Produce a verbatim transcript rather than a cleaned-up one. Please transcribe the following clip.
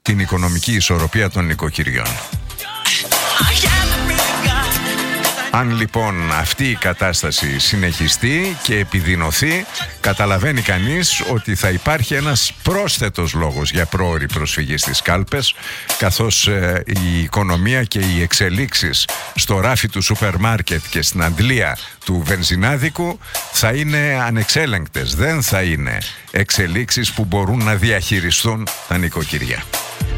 την οικονομική ισορροπία των νοικοκυριών. Αν λοιπόν αυτή η κατάσταση συνεχιστεί και επιδεινωθεί, καταλαβαίνει κανείς ότι θα υπάρχει ένας πρόσθετος λόγος για πρόωρη προσφυγή στις κάλπες, καθώς ε, η οικονομία και οι εξελίξεις στο ράφι του σούπερ μάρκετ και στην αντλία του βενζινάδικου θα είναι ανεξέλεγκτες. Δεν θα είναι εξελίξεις που μπορούν να διαχειριστούν τα νοικοκυριά.